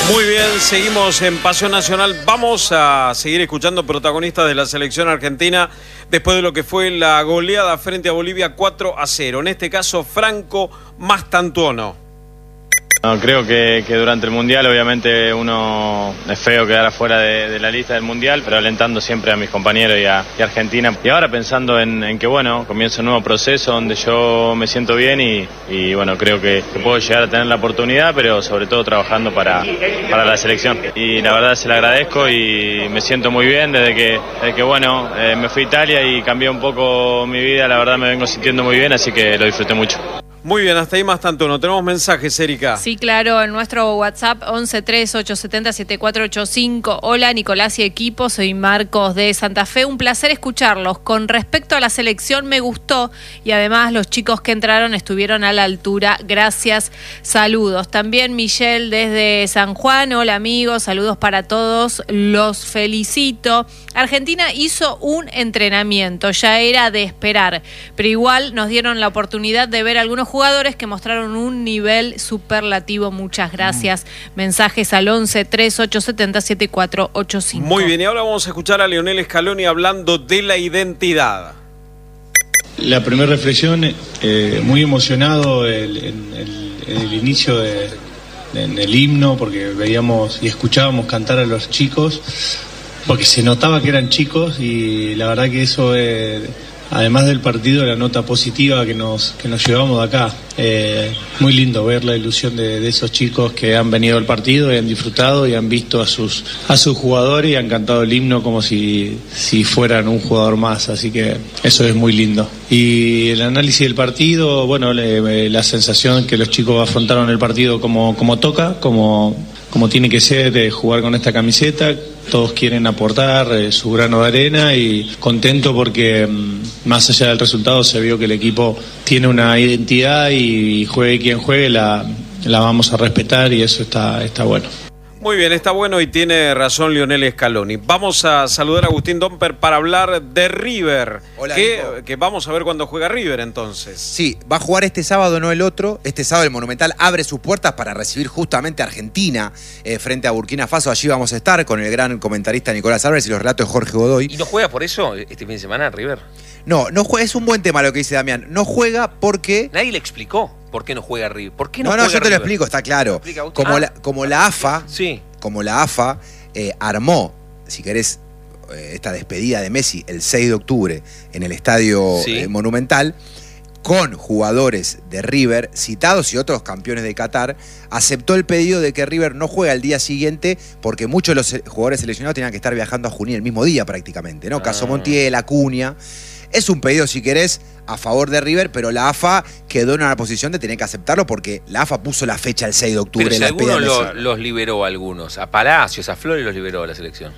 Muy bien, seguimos en Pasión Nacional. Vamos a seguir escuchando protagonistas de la selección argentina después de lo que fue la goleada frente a Bolivia 4-0. En este caso, Franco Mastantuono. No, creo que durante el Mundial obviamente uno es feo quedar afuera de la lista del Mundial, pero alentando siempre a mis compañeros y a Argentina. Y ahora pensando en que bueno, comienza un nuevo proceso donde yo me siento bien y bueno, creo que puedo llegar a tener la oportunidad, pero sobre todo trabajando para la selección. Y la verdad se la agradezco y me siento muy bien desde que bueno, me fui a Italia y cambié un poco mi vida, la verdad me vengo sintiendo muy bien, así que lo disfruté mucho. Muy bien, hasta ahí Mastantuono. Tenemos mensajes, Erika. Sí, claro, en nuestro WhatsApp 1138707485. Hola, Nicolás y equipo, soy Marcos de Santa Fe. Un placer escucharlos. Con respecto a la selección, me gustó y además los chicos que entraron estuvieron a la altura. Gracias, saludos. También Michelle desde San Juan. Hola, amigos, saludos para todos. Los felicito. Argentina hizo un entrenamiento, ya era de esperar, pero igual nos dieron la oportunidad de ver algunos jugadores que mostraron un nivel superlativo. Muchas gracias. Mensajes al 1138707485. Muy bien, y ahora vamos a escuchar a Lionel Scaloni hablando de la identidad. La primera reflexión, muy emocionado en el inicio en el himno, porque veíamos y escuchábamos cantar a los chicos, porque se notaba que eran chicos y la verdad que eso además del partido, la nota positiva que nos llevamos de acá. Muy lindo ver la ilusión de esos chicos que han venido al partido y han disfrutado y han visto a sus jugadores y han cantado el himno como si fueran un jugador más, así que eso es muy lindo. Y el análisis del partido, bueno, la sensación que los chicos afrontaron el partido como toca, como tiene que ser, jugar con esta camiseta. Todos quieren aportar su grano de arena y contento porque más allá del resultado se vio que el equipo tiene una identidad y juegue quien juegue la vamos a respetar y eso está bueno. Muy bien, está bueno y tiene razón Lionel Scaloni. Vamos a saludar a Agustín Domper para hablar de River. Hola, que vamos a ver cuando juega River entonces. Sí, va a jugar este sábado, no el otro. Este sábado el Monumental abre sus puertas para recibir justamente a Argentina frente a Burkina Faso. Allí vamos a estar con el gran comentarista Nicolás Álvarez y los relatos de Jorge Godoy. ¿Y no juega por eso este fin de semana River? No juega, es un buen tema lo que dice Damián. No juega porque... Nadie le explicó por qué no juega River. ¿Por qué No, juega yo te River? lo explico, está claro. Como la AFA, sí. Como la AFA armó, si querés, esta despedida de Messi el 6 de octubre en el estadio Monumental, con jugadores de River citados y otros campeones de Qatar, aceptó el pedido de que River no juegue al día siguiente porque muchos de los jugadores seleccionados tenían que estar viajando a Junín el mismo día prácticamente, ¿no? Caso Montiel, Acuña. Es un pedido, si querés, a favor de River, pero la AFA quedó en una posición de tener que aceptarlo porque la AFA puso la fecha el 6 de octubre. Pero si la algunos los liberó a algunos, a Palacios, a Flores los liberó a la selección.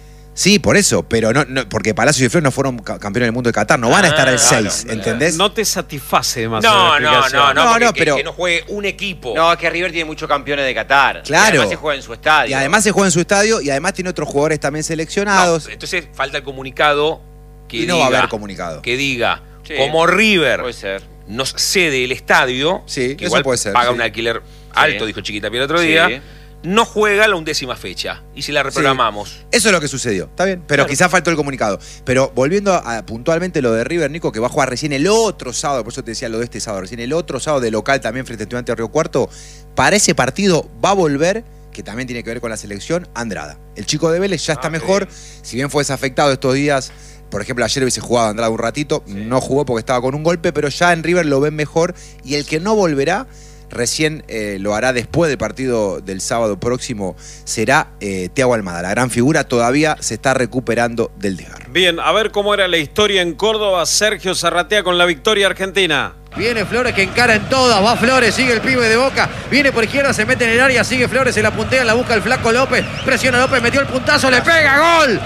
Sí, por eso, pero no porque Palacios y Flores no fueron campeones del mundo de Qatar, no van a estar el 6, ¿entendés? No te satisface demasiado. No, pero que no juegue un equipo. No, es que River tiene muchos campeones de Qatar. Claro. Y además se juega en su estadio. Y además se juega en su estadio y además tiene otros jugadores también seleccionados. No, entonces falta el comunicado que y no diga, va a haber comunicado. Que diga, Sí, como River puede ser. nos cede el estadio, Sí, que eso igual puede ser, paga sí. un alquiler alto, dijo Chiquita Piel el otro día, no juega la 11ª fecha y si la reprogramamos. Sí, eso es lo que sucedió, está bien, pero Claro. quizás faltó el comunicado. Pero volviendo a puntualmente lo de River, Nico, que va a jugar recién el otro sábado, por eso te decía lo de este sábado, recién el otro sábado de local también frente a Estudiantes de Río Cuarto, para ese partido va a volver, que también tiene que ver con la selección, Andrada. El chico de Vélez ya está mejor, si bien fue desafectado estos días. Por ejemplo, ayer hubiese jugado Andrada un ratito, no jugó porque estaba con un golpe, pero ya en River lo ven mejor y el que no volverá, recién lo hará después del partido del sábado próximo, será Thiago Almada. La gran figura todavía se está recuperando del desgarro. Bien, a ver cómo era la historia en Córdoba. Sergio Zarratea con la victoria argentina. Viene Flores que encara en todas, va Flores, sigue el pibe de Boca, viene por izquierda, se mete en el área, sigue Flores, se la puntea, la busca el flaco López, presiona López, metió el puntazo, le pega, ¡gol!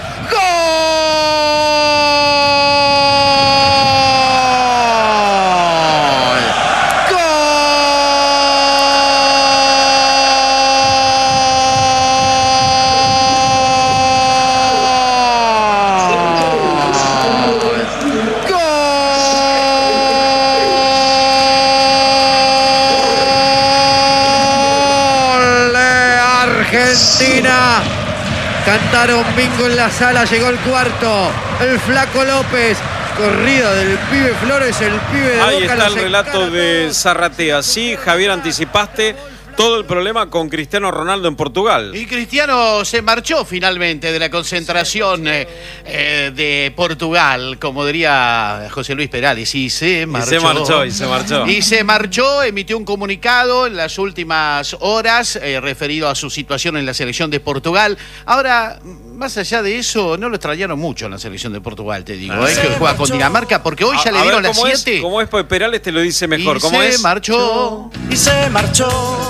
Argentina. Cantaron bingo en la sala, llegó el cuarto. El Flaco López. Corrida del pibe Flores, el pibe de Ahí Boca. está el relato de Zarratea. Sí, Javier, anticipaste todo el problema con Cristiano Ronaldo en Portugal. Y Cristiano se marchó finalmente de la concentración de Portugal, como diría José Luis Perales, y se marchó. Y se marchó, emitió un comunicado en las últimas horas referido a su situación en la selección de Portugal. Ahora, más allá de eso, no lo extrañaron mucho en la selección de Portugal, te digo, que juega con Dinamarca, porque hoy ya le dieron las 7. ¿Cómo es? Pues Perales te lo dice mejor. Y ¿Cómo se es? marchó. Y se marchó.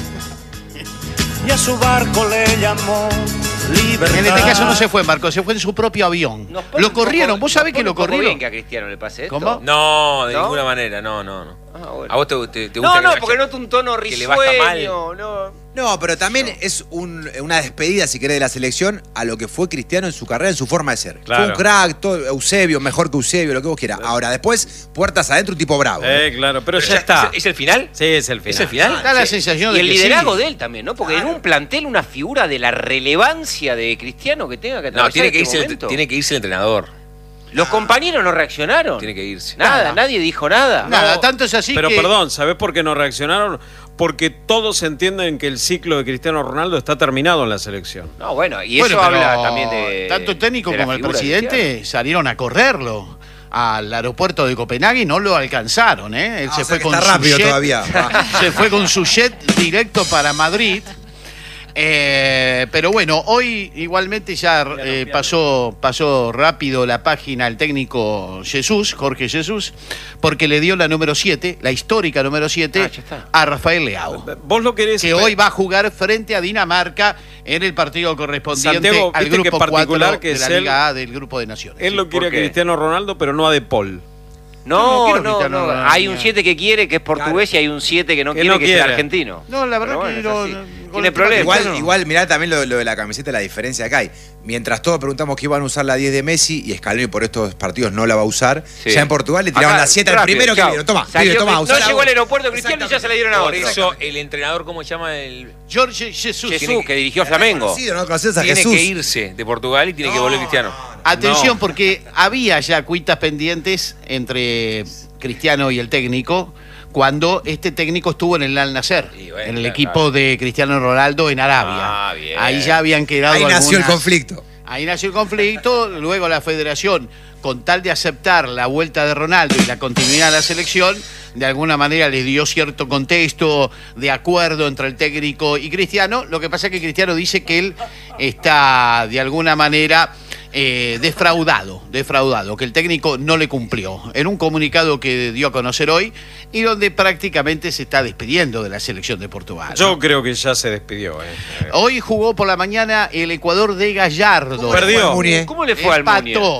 Y a su barco le llamó Libertad. En este caso no se fue en barco, se fue en su propio avión. Lo corrieron, ¿vos sabés que lo corrieron? Bien que a Cristiano le pase esto. ¿Cómo? No, de ninguna manera, no. Ah, bueno. ¿A vos te gusta? No, porque noto un tono que le basta mal. risueño. No, pero también es una despedida, si querés, de la selección a lo que fue Cristiano en su carrera, en su forma de ser. Claro. Fue un crack, Eusebio, mejor que Eusebio, lo que vos quieras. Ahora, después, puertas adentro, un tipo bravo. Claro, pero ya está. ¿Es el final? Sí, es el final. ¿Es el final? Da la sensación de Y el que liderazgo sí. de él también, ¿no? Porque en un plantel, una figura de la relevancia de Cristiano que tenga que atravesar No, tiene que irse el entrenador. Los compañeros no reaccionaron. Tiene que irse. Nada, nadie dijo nada. Nada, tanto es así Pero que... perdón, ¿sabés por qué no reaccionaron? Porque todos entienden que el ciclo de Cristiano Ronaldo está terminado en la selección. No, bueno, y Bueno, eso pero habla también de... tanto el técnico de la como el figura de presidente Cristiano. salieron a correrlo al aeropuerto de Copenhague y no lo alcanzaron, ¿eh? Él Ah, se o sea fue que con está su rápido jet, todavía. se fue con su jet directo para Madrid. Pero bueno, hoy igualmente ya pasó rápido la página el técnico Jorge Jesús, porque le dio la número 7, la histórica número 7, a Rafael Leao. Vos lo querés... Que hoy va a jugar frente a Dinamarca en el partido correspondiente Santiago, al viste que grupo particular 4 que de es la él. Liga A del Grupo de Naciones. Él lo quiere a ¿Por qué? Cristiano Ronaldo, pero no a De Paul. No, quiero no, Cristiano no. Ronaldo. Hay un 7 que quiere, que es portugués, y hay un 7 que no quiere, que es quiere. argentino. No, la verdad Pero que bueno, no, es así. con Tiene el problemas. tema- Igual, mirá también lo de la camiseta, la diferencia que hay. Mientras todos preguntamos que iban a usar la 10 de Messi y Scaloni por estos partidos no la va a usar, Sí. ya en Portugal le tiraron Acá, la 7 al rápido, primero que chao. vieron. Toma, Salió pibe, toma, que usala no llegó vos. al aeropuerto Cristiano y ya se le dieron a Por otro. eso el entrenador, ¿cómo se llama? Jorge Jesús. Jesús, que dirigió a Flamengo. Conocido, ¿no conoces a Tiene Jesús? que irse de Portugal y tiene que volver Cristiano. Atención, porque había ya cuitas pendientes entre Cristiano y el técnico cuando este técnico estuvo en el Al Nassr, Y bueno, en el claro, equipo claro. de Cristiano Ronaldo en Arabia. Ah, bien. Ahí ya habían quedado Ahí nació el algunas- conflicto. Ahí nació el conflicto, luego la federación, con tal de aceptar la vuelta de Ronaldo y la continuidad de la selección, de alguna manera le dio cierto contexto de acuerdo entre el técnico y Cristiano. Lo que pasa es que Cristiano dice que él está de alguna manera defraudado, que el técnico no le cumplió. En un comunicado que dio a conocer hoy y donde prácticamente se está despidiendo de la selección de Portugal. Yo creo que ya se despidió. Hoy jugó por la mañana el Ecuador de Gallardo. Perdió. ¿Cómo le fue al Munier? Empató.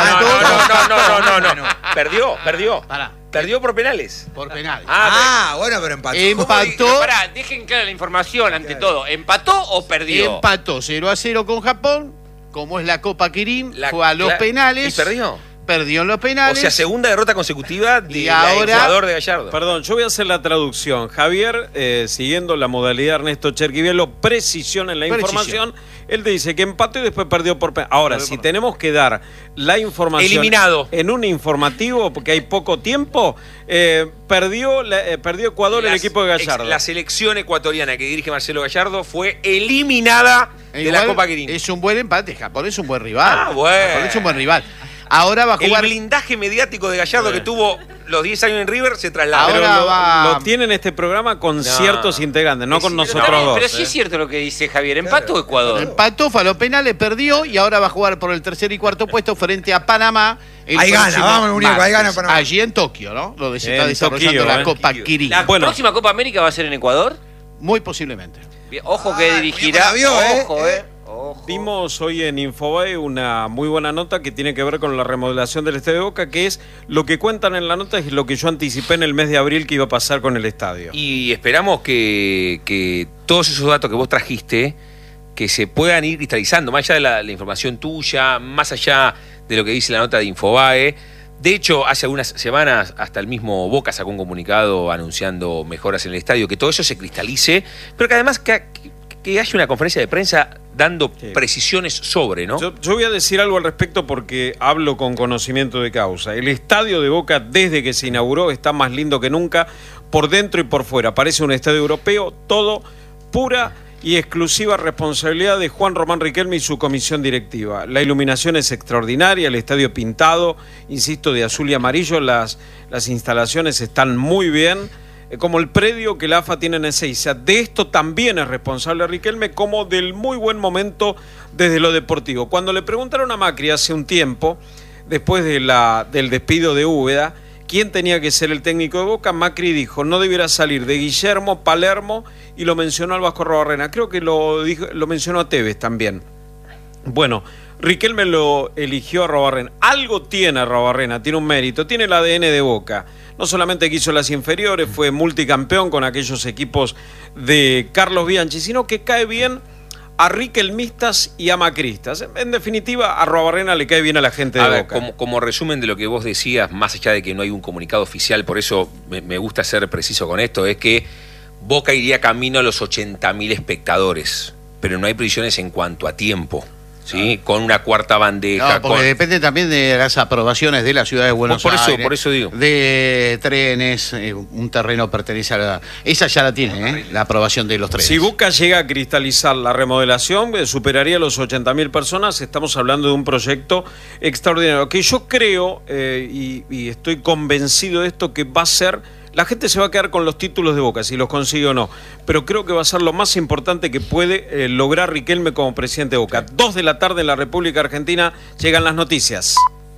No. Perdió. Pará. Perdió por penales. Por penal. Bueno, pero empató. Empató. Pará, dejen clara la información ante todo. ¿Empató o perdió? Empató 0-0 con Japón. Como es la Copa Kirin, fue a los ¿Y penales. perdió? Perdió en los O penales. sea, segunda derrota consecutiva Y del ahora- jugador de Gallardo. Perdón, yo voy a hacer la traducción. Javier, siguiendo la modalidad de Ernesto Cherquivielo, precisión en la información. Él te dice que empató y después perdió por penal. Ahora, si tenemos que dar la información Eliminado. en un informativo, porque hay poco tiempo, perdió Ecuador el equipo de Gallardo. La selección ecuatoriana que dirige Marcelo Gallardo fue eliminada de la Igual Copa Kirin. Es un buen empate. Japón es un buen rival. Ah, bueno. Japón es un buen rival. Ahora va a El jugar. blindaje mediático de Gallardo que tuvo los 10 años en River se traslada. Ahora Pero va- lo tiene en este programa con ciertos integrantes, no con nosotros dos. Pero sí es cierto lo que dice Javier. ¿Empató Ecuador? Empató, fue a los penales, perdió y ahora va a jugar por el tercer y cuarto puesto frente a Panamá. el Ahí gana, próximo vamos, muñeco, ahí martes. gana Panamá. Allí en Tokio, ¿no? Donde se está En desarrollando Tokio, la Copa Kirin. ¿La Bueno. próxima Copa América va a ser en Ecuador? Muy posiblemente. Bien, ojo que dirigirá. la vio, Ojo, Ojo. Vimos hoy en Infobae una muy buena nota que tiene que ver con la remodelación del Estadio de Boca, que es lo que cuentan en la nota, es lo que yo anticipé en el mes de abril que iba a pasar con el estadio. Y esperamos que todos esos datos que vos trajiste, que se puedan ir cristalizando, más allá de la información tuya, más allá de lo que dice la nota de Infobae. De hecho, hace algunas semanas hasta el mismo Boca sacó un comunicado anunciando mejoras en el estadio, que todo eso se cristalice, pero que además que que haya una conferencia de prensa dando precisiones sobre, ¿no? Yo voy a decir algo al respecto porque hablo con conocimiento de causa. El estadio de Boca, desde que se inauguró, está más lindo que nunca, por dentro y por fuera. Parece un estadio europeo, todo pura y exclusiva responsabilidad de Juan Román Riquelme y su comisión directiva. La iluminación es extraordinaria, el estadio pintado, insisto, de azul y amarillo, las instalaciones están muy bien, como el predio que la AFA tiene en Ezeiza. De esto también es responsable Riquelme, como del muy buen momento desde lo deportivo. Cuando le preguntaron a Macri hace un tiempo, después del despido de Úbeda, quién tenía que ser el técnico de Boca, Macri dijo, no debiera salir de Guillermo, Palermo, y lo mencionó al Vasco Arruabarrena. Creo que lo mencionó a Tevez también. Bueno, Riquelme lo eligió a Arruabarrena. Algo tiene Arruabarrena, tiene un mérito, tiene el ADN de Boca. No solamente que hizo las inferiores, fue multicampeón con aquellos equipos de Carlos Bianchi, sino que cae bien a riquelmistas y a macristas. En definitiva, a Arruabarrena le cae bien a la gente de Boca. Como resumen de lo que vos decías, más allá de que no hay un comunicado oficial, por eso me gusta ser preciso con esto, es que Boca iría camino a los 80.000 espectadores, pero no hay previsiones en cuanto a tiempo, ¿sí? Con una cuarta bandeja. No, porque depende también de las aprobaciones de la ciudad de Buenos Aires. Por eso digo. De trenes, un terreno pertenece a la... Esa ya la tiene, la aprobación de los trenes. Si Boca llega a cristalizar la remodelación, superaría los 80.000 personas. Estamos hablando de un proyecto extraordinario, que yo creo, y estoy convencido de esto, que va a ser... La gente se va a quedar con los títulos de Boca, si los consigue o no, pero creo que va a ser lo más importante que puede lograr Riquelme como presidente de Boca. 2 de la tarde en la República Argentina, llegan las noticias.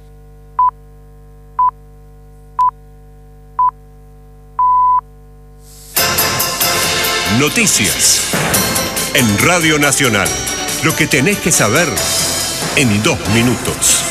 Noticias en Radio Nacional. Lo que tenés que saber en 2 minutos.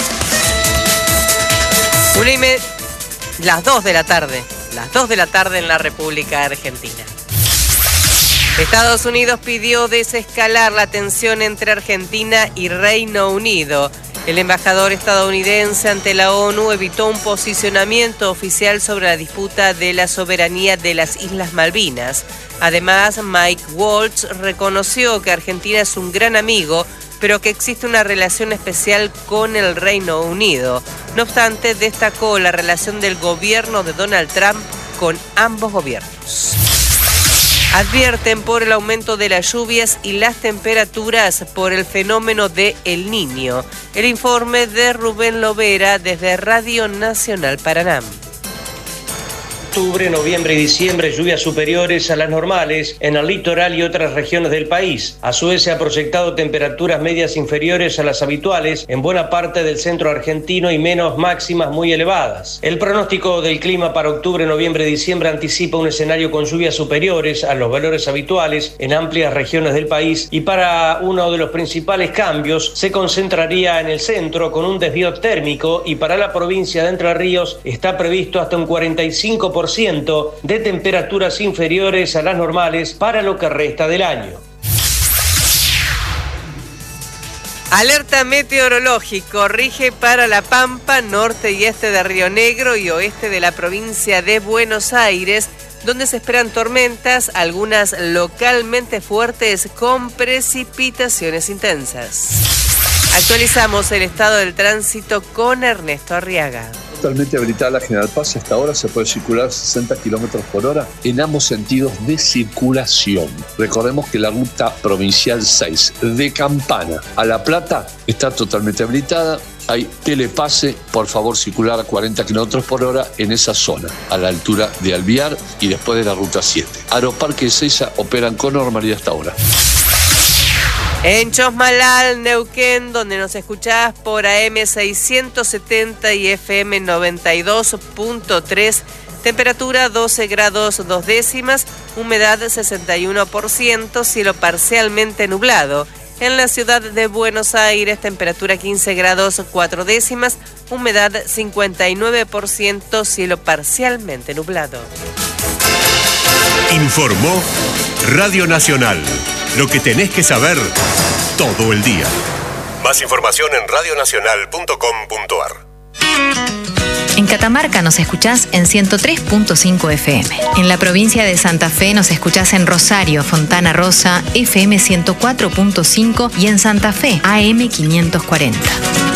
Las 2 de la tarde. Las 2 de la tarde en la República Argentina. Estados Unidos pidió desescalar la tensión entre Argentina y Reino Unido. El embajador estadounidense ante la ONU evitó un posicionamiento oficial sobre la disputa de la soberanía de las Islas Malvinas. Además, Mike Waltz reconoció que Argentina es un gran amigo, pero que existe una relación especial con el Reino Unido. No obstante, destacó la relación del gobierno de Donald Trump con ambos gobiernos. Advierten por el aumento de las lluvias y las temperaturas por el fenómeno de El Niño. El informe de Rubén Lovera desde Radio Nacional Paraná. Octubre, noviembre y diciembre, lluvias superiores a las normales en el litoral y otras regiones del país. A su vez se ha proyectado temperaturas medias inferiores a las habituales en buena parte del centro argentino y menos máximas muy elevadas. El pronóstico del clima para octubre, noviembre y diciembre anticipa un escenario con lluvias superiores a los valores habituales en amplias regiones del país, y para uno de los principales cambios se concentraría en el centro con un desvío térmico, y para la provincia de Entre Ríos está previsto hasta un 45% de temperaturas inferiores a las normales para lo que resta del año. Alerta meteorológico rige para La Pampa, norte y este de Río Negro y oeste de la provincia de Buenos Aires, donde se esperan tormentas, algunas localmente fuertes con precipitaciones intensas. Actualizamos el estado del tránsito con Ernesto Arriaga. Totalmente habilitada la General Paz, hasta ahora se puede circular 60 kilómetros por hora en ambos sentidos de circulación. Recordemos que la ruta provincial 6 de Campana a La Plata está totalmente habilitada. Hay telepase, por favor circular a 40 kilómetros por hora en esa zona, a la altura de Alvear y después de la ruta 7. Aeroparque y Ezeiza operan con normalidad hasta ahora. En Chosmalal, Neuquén, donde nos escuchás por AM 670 y FM 92.3, temperatura 12 grados 2 décimas, humedad 61%, cielo parcialmente nublado. En la ciudad de Buenos Aires, temperatura 15 grados 4 décimas, humedad 59%, cielo parcialmente nublado. Informó Radio Nacional. Lo que tenés que saber todo el día. Más información en radionacional.com.ar. En Catamarca nos escuchás en 103.5 FM. En la provincia de Santa Fe nos escuchás en Rosario, Fontana Rosa, FM 104.5 y en Santa Fe, AM 540.